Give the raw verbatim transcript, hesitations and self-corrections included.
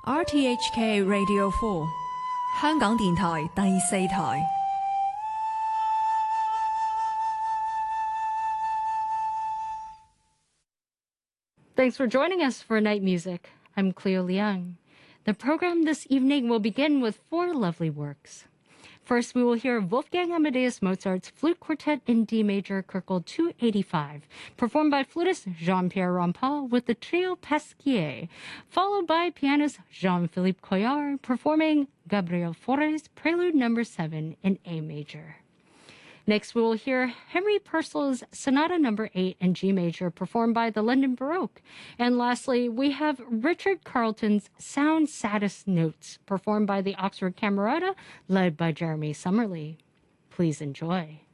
R T H K Radio Four， 香港電台第四台。 Thanks for joining us for Night Music. I'm Cleo Liang. The program this evening will begin with four lovely works. First, we will hear Wolfgang Amadeus Mozart's Flute Quartet in D Major, Köchel two eighty-five, performed by flutist Jean-Pierre Rampal with the trio Pasquier, followed by pianist Jean-Philippe Collard performing Gabriel Fauré's Prelude Number seven in A Major. Next, we will hear Henry Purcell's Sonata Number eight in G Major, performed by the London Baroque. And lastly, we have Richard Carlton's Sound Saddest Notes, performed by the Oxford Camerata, led by Jeremy Summerly. Please enjoy.